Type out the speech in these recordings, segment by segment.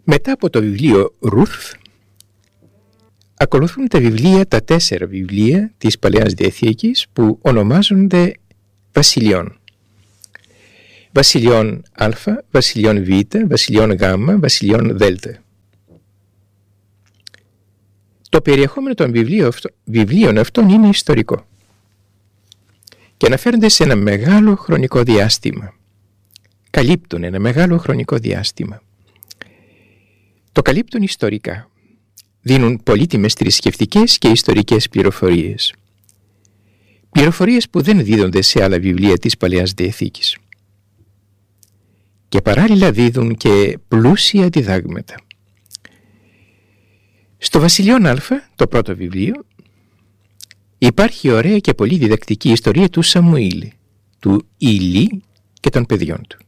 Μετά από το βιβλίο Ρουθ, ακολουθούν τα 4 βιβλία της Παλαιάς Διαθήκης που ονομάζονται βασιλιών. Βασιλιών Α, βασιλιών Β, βασιλιών Γ, βασιλιών Δ. Το περιεχόμενο των βιβλίων αυτών είναι ιστορικό και αναφέρονται σε ένα μεγάλο χρονικό διάστημα. Καλύπτουν ένα μεγάλο χρονικό διάστημα. Το καλύπτουν ιστορικά. Δίνουν πολύτιμες θρησκευτικές και ιστορικές πληροφορίες. Πληροφορίες που δεν δίδονται σε άλλα βιβλία της Παλαιάς Διαθήκης. Και παράλληλα δίδουν και πλούσια διδάγματα. Στο Βασιλιών Α, το πρώτο βιβλίο, υπάρχει ωραία και πολύ διδακτική ιστορία του Σαμουήλ, του Ηλί και των παιδιών του.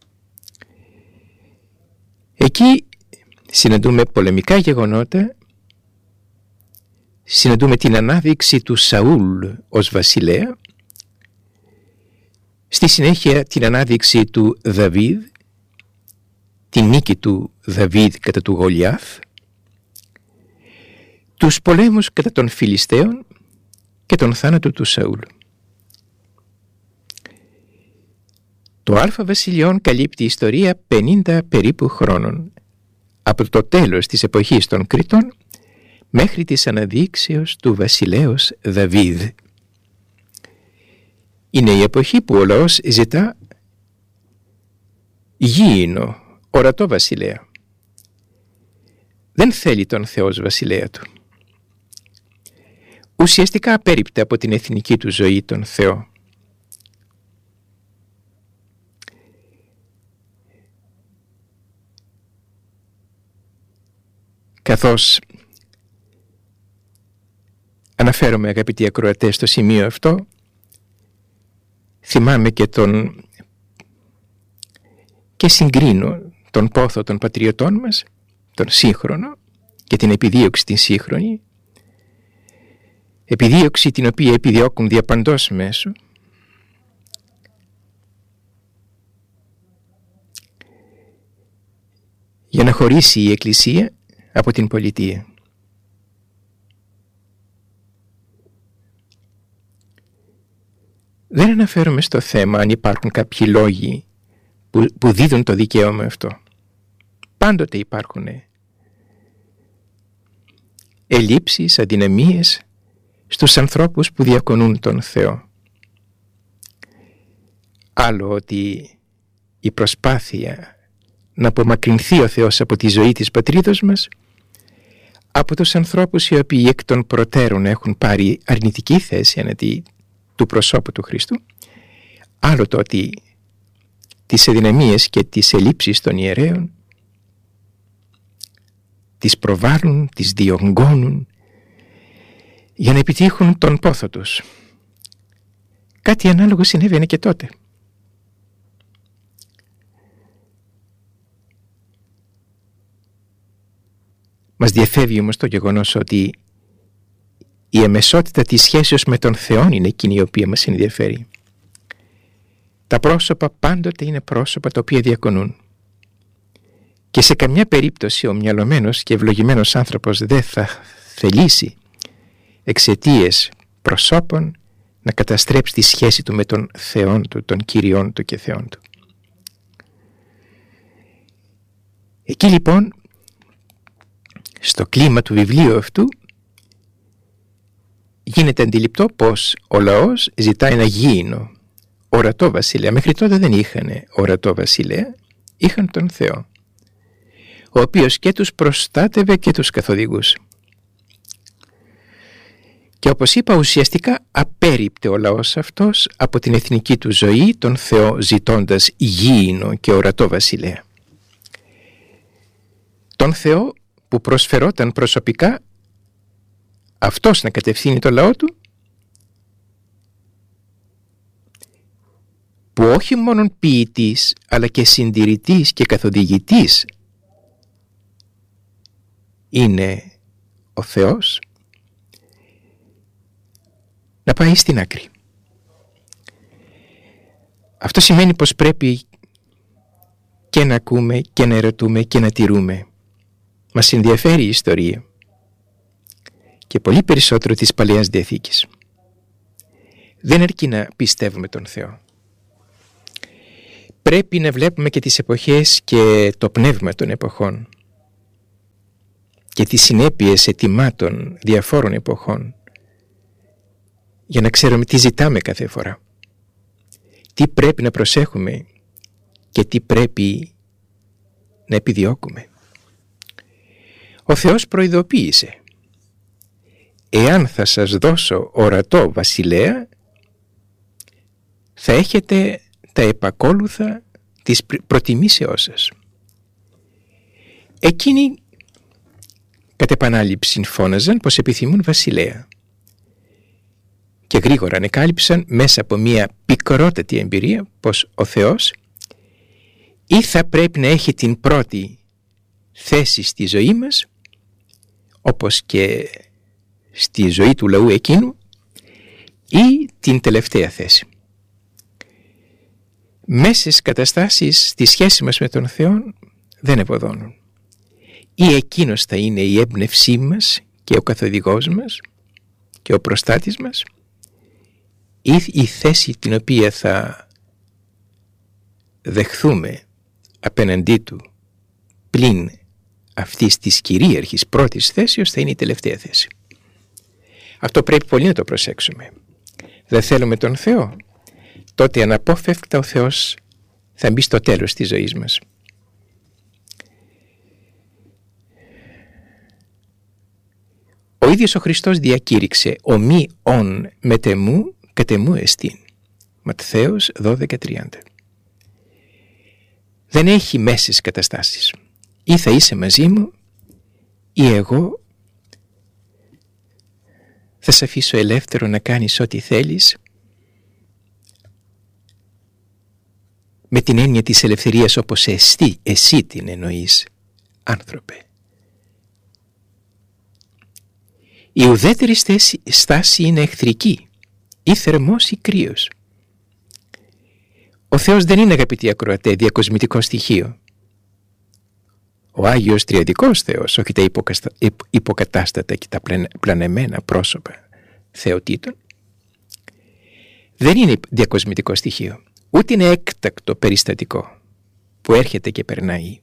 Εκεί συναντούμε πολεμικά γεγονότα, συναντούμε την ανάδειξη του Σαούλ ως βασιλέα, στη συνέχεια την ανάδειξη του Δαβίδ, την νίκη του Δαβίδ κατά του Γολιάθ, τους πολέμους κατά των Φιλιστέων και τον θάνατο του Σαούλ. Το Α Βασιλειών καλύπτει ιστορία 50 περίπου χρόνων, από το τέλος της εποχής των Κρητών μέχρι της αναδείξεως του βασιλέως Δαβίδ. Είναι η εποχή που ο λαός ζητά γήινο, ορατό βασιλέα. Δεν θέλει τον Θεό ως βασιλέα του. Ουσιαστικά απέρριπτε από την εθνική του ζωή τον Θεό. Καθώς αναφέρομαι, αγαπητοί ακροατές, στο σημείο αυτό, θυμάμαι και συγκρίνω τον πόθο των πατριωτών μας, τον σύγχρονο, και την επιδίωξη την σύγχρονη, επιδίωξη την οποία επιδιώκουν διαπαντός μέσου, για να χωρίσει η Εκκλησία από την πολιτεία. Δεν αναφέρομαι στο θέμα αν υπάρχουν κάποιοι λόγοι που δίδουν το δικαίωμα αυτό. Πάντοτε υπάρχουν ελλείψεις, αδυναμίες στους ανθρώπους που διακονούν τον Θεό. Άλλο ότι η προσπάθεια να απομακρυνθεί ο Θεός από τη ζωή της πατρίδος μας, από τους ανθρώπους οι οποίοι εκ των προτέρων έχουν πάρει αρνητική θέση εναντί του προσώπου του Χριστού, άλλο το ότι τις αδυναμίες και τις ελλείψεις των ιερέων τις προβάλλουν, τις διωγγώνουν για να επιτύχουν τον πόθο τους. Κάτι ανάλογο συνέβαινε και τότε. Μας διαφεύγει όμως το γεγονός ότι η αμεσότητα της σχέσεως με τον Θεό είναι εκείνη η οποία μας ενδιαφέρει. Τα πρόσωπα πάντοτε είναι πρόσωπα τα οποία διακονούν. Και σε καμιά περίπτωση ο μυαλωμένος και ευλογημένος άνθρωπος δεν θα θελήσει εξαιτίες προσώπων να καταστρέψει τη σχέση του με τον Θεόν του, τον Κυριόν του και Θεόν του. Εκεί λοιπόν, στο κλίμα του βιβλίου αυτού, γίνεται αντιληπτό πως ο λαός ζητάει ένα γήινο, ορατό βασιλέα. Μέχρι τότε δεν είχαν ορατό βασιλέα, είχαν τον Θεό, ο οποίος και τους προστάτευε και τους καθοδηγούσε. Και όπως είπα, ουσιαστικά απέρριπτε ο λαός αυτός από την εθνική του ζωή τον Θεό, ζητώντας γήινο και ορατό βασιλέα. Τον Θεό που προσφερόταν προσωπικά αυτός να κατευθύνει το λαό του, που όχι μόνον ποιητής αλλά και συντηρητής και καθοδηγητής είναι ο Θεός, να πάει στην άκρη. Αυτό σημαίνει πως πρέπει και να ακούμε και να ερωτούμε και να τηρούμε Μας ενδιαφέρει η ιστορία και πολύ περισσότερο της Παλαιάς Διαθήκης. Δεν αρκεί να πιστεύουμε τον Θεό. Πρέπει να βλέπουμε και τις εποχές και το πνεύμα των εποχών και τις συνέπειες αιτημάτων διαφόρων εποχών, για να ξέρουμε τι ζητάμε κάθε φορά, τι πρέπει να προσέχουμε και τι πρέπει να επιδιώκουμε. Ο Θεός προειδοποίησε: εάν θα σας δώσω ορατό βασιλέα, θα έχετε τα επακόλουθα της προτιμήσεώς σας. Εκείνοι κατ' επανάληψη φώναζαν πως επιθυμούν βασιλέα και γρήγορα ανεκάλυψαν μέσα από μια πικρότατη εμπειρία πως ο Θεός ή θα πρέπει να έχει την πρώτη θέση στη ζωή μας, όπως και στη ζωή του λαού εκείνου, ή την τελευταία θέση. Μέσες καταστάσεις στη σχέση μας με τον Θεό δεν ευωδώνουν. Ή εκείνος θα είναι η έμπνευσή μας και ο καθοδηγός μας και ο προστάτης μας, ή η θέση την οποία θα δεχθούμε απέναντί του πλην αυτής της κυρίαρχης πρώτης θέσεως θα είναι η τελευταία θέση. Αυτό πρέπει πολύ να το προσέξουμε. Δεν θέλουμε τον Θεό, τότε αναπόφευκτα ο Θεός θα μπει στο τέλος της ζωής μας. Ο ίδιος ο Χριστός διακήρυξε: «Ο μη ον μετεμού κατεμού εστίν». Ματθαίος 12:30. Δεν έχει μέσες καταστάσεις. Ή θα είσαι μαζί μου, ή εγώ θα σε αφήσω ελεύθερο να κάνεις ό,τι θέλεις, με την έννοια της ελευθερίας όπως εσύ την εννοείς, άνθρωπε. Η ουδέτερη στάση είναι εχθρική, ή θερμός ή κρύος. Ο Θεός δεν είναι, αγαπητοί ακροατέ, διακοσμητικό στοιχείο. Ο Άγιος Τριαδικός Θεός, όχι τα υποκατάστατα και τα πλανεμένα πρόσωπα θεοτήτων, δεν είναι διακοσμητικό στοιχείο, ούτε είναι έκτακτο περιστατικό που έρχεται και περνάει.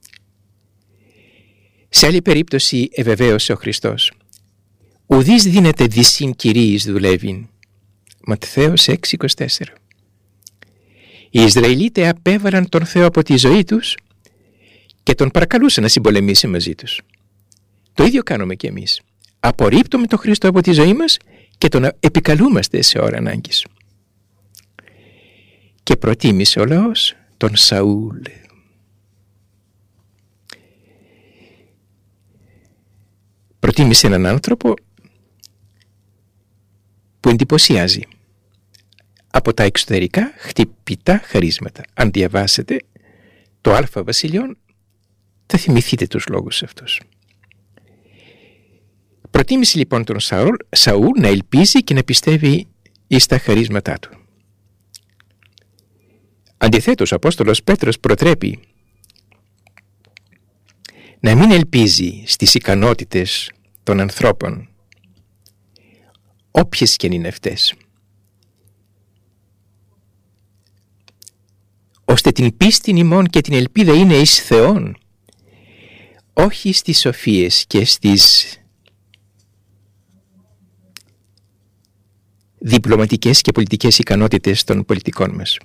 Σε άλλη περίπτωση ευεβαίωσε ο Χριστός: «Ουδείς δίνεται δυσύν κυρίης δουλεύειν». Ματθαίος 6:24. Οι Ισραηλίτες απέβαλαν τον Θεό από τη ζωή τους και τον παρακαλούσαν να συμπολεμήσει μαζί τους. Το ίδιο κάνουμε και εμείς. Απορρίπτουμε τον Χριστό από τη ζωή μας και τον επικαλούμαστε σε ώρα ανάγκης. Και προτίμησε ο λαός τον Σαούλ. Προτίμησε έναν άνθρωπο που εντυπωσιάζει από τα εξωτερικά χτυπητά χαρίσματα. Αν διαβάσετε το Α Βασιλειών θα θυμηθείτε τους λόγους αυτούς. Προτίμησε λοιπόν τον Σαούλ να ελπίζει και να πιστεύει εις τα χαρίσματά του. Αντιθέτως, ο Απόστολος Πέτρος προτρέπει να μην ελπίζει στις ικανότητες των ανθρώπων, όποιες και αν είναι αυτές, ώστε την πίστην ημών και την ελπίδα είναι εις Θεόν, όχι στις σοφίες και στις διπλωματικές και πολιτικές ικανότητες των πολιτικών μας.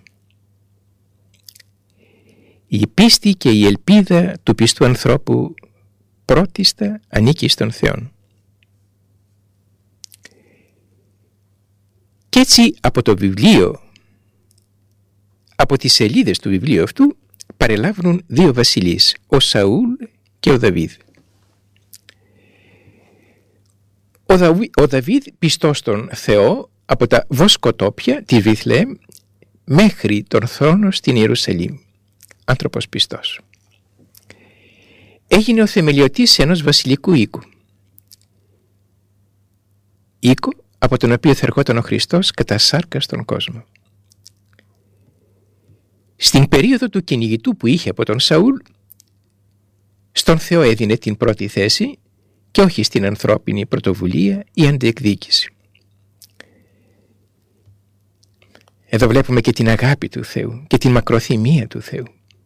Η πίστη και η ελπίδα του πιστού ανθρώπου πρώτιστα ανήκει στον Θεό. Και έτσι από το βιβλίο, από τις σελίδες του βιβλίου αυτού παρελάβουν δύο βασιλείς, ο Σαούλ και ο Δαβίδ. Ο Δαβίδ πιστός στον Θεό από τα βοσκοτόπια τη Βήθλεεμ μέχρι τον θρόνο στην Ιερουσαλήμ, άνθρωπος πιστός. Έγινε ο θεμελιωτής ενός βασιλικού οίκου, από τον οποίο θα ερχόταν ο Χριστός κατά σάρκα στον κόσμο. Στην περίοδο του κυνηγητού που είχε από τον Σαούλ, στον Θεό έδινε την πρώτη θέση και όχι στην ανθρώπινη πρωτοβουλία ή αντιεκδίκηση. Εδώ βλέπουμε και την αγάπη του Θεού και την μακροθυμία του Θεού,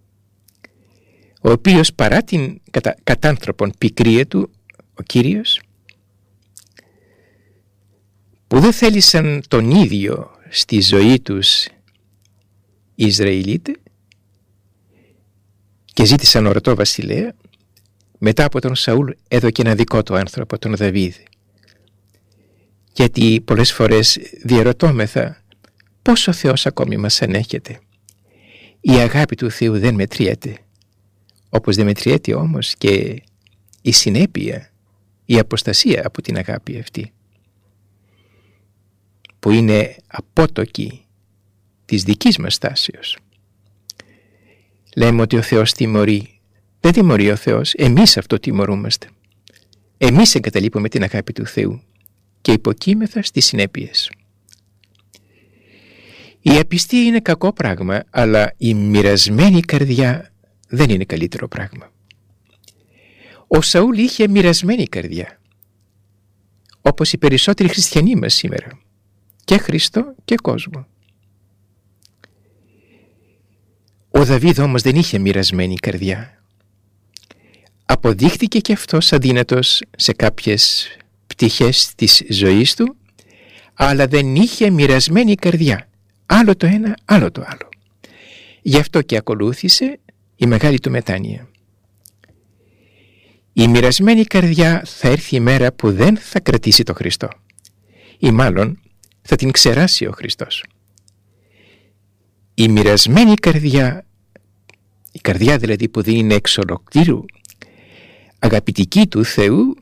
ο οποίος παρά την κατάνθρωπον πικρία του, ο Κύριος, που δεν θέλησαν τον ίδιο στη ζωή τους οι Ισραηλίτες και ζήτησαν ορατό βασιλέα, μετά από τον Σαούλ έδωκε ένα δικό του άνθρωπο, τον Δαβίδ. Γιατί πολλές φορές διαρωτώμεθα πόσο ο Θεός ακόμη μας ανέχεται. Η αγάπη του Θεού δεν μετριέται, όπως δεν μετριέται όμως και η συνέπεια, η αποστασία από την αγάπη αυτή, που είναι απότοκη της δικής μας τάσεως. Λέμε ότι ο Θεός τιμωρεί. Δεν τιμωρεί ο Θεός, εμείς αυτό τιμωρούμαστε. Εμείς εγκαταλείπουμε την αγάπη του Θεού και υποκείμεθα στις συνέπειες. Η απιστία είναι κακό πράγμα, αλλά η μοιρασμένη καρδιά δεν είναι καλύτερο πράγμα. Ο Σαούλ είχε μοιρασμένη καρδιά, όπως οι περισσότεροι χριστιανοί μας σήμερα, και Χριστό και κόσμο. Ο Δαβίδ όμως δεν είχε μοιρασμένη καρδιά. Αποδείχθηκε και αυτός αδύνατος σε κάποιες πτυχές της ζωής του, αλλά δεν είχε μοιρασμένη καρδιά. Άλλο το ένα, άλλο το άλλο. Γι' αυτό και ακολούθησε η μεγάλη του μετάνοια. Η μοιρασμένη καρδιά θα έρθει η μέρα που δεν θα κρατήσει το Χριστό, ή μάλλον θα την ξεράσει ο Χριστός. Η μοιρασμένη καρδιά, η καρδιά δηλαδή που δεν είναι εξ ολοκλήρου αγαπητική του Θεού,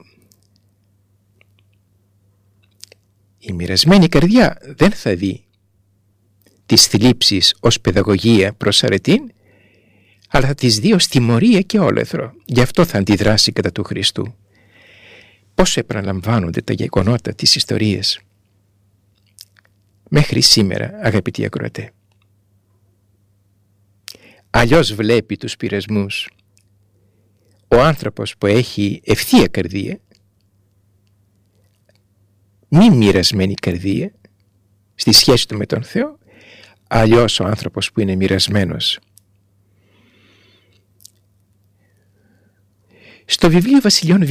η μοιρασμένη καρδιά δεν θα δει τις θλίψεις ως παιδαγωγία προς αρετήν, αλλά θα τις δει ως τιμωρία και όλεθρο. Γι' αυτό θα αντιδράσει κατά του Χριστού. Πόσο επαναλαμβάνονται τα γεγονότα της ιστορίας μέχρι σήμερα, αγαπητοί ακροατέ. Αλλιώς βλέπει τους πειρασμούς ο άνθρωπος που έχει ευθεία καρδία, μη μοιρασμένη καρδία στη σχέση του με τον Θεό, αλλιώς ο άνθρωπος που είναι μοιρασμένος. Στο βιβλίο Βασιλειών Β,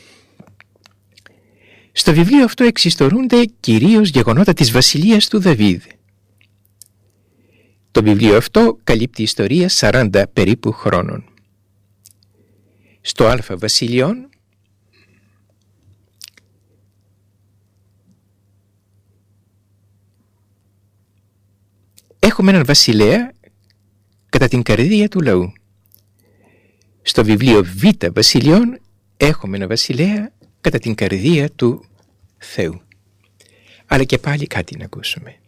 στο βιβλίο αυτό εξιστορούνται κυρίως γεγονότα της βασιλείας του Δαβίδ. Το βιβλίο αυτό καλύπτει ιστορία 40 περίπου χρόνων. Στο Α Βασιλειών έχουμε έναν βασιλέα κατά την καρδία του λαού. Στο βιβλίο Β Βασιλειών έχουμε έναν βασιλέα κατά την καρδία του Θεού. Αλλά και πάλι κάτι να ακούσουμε.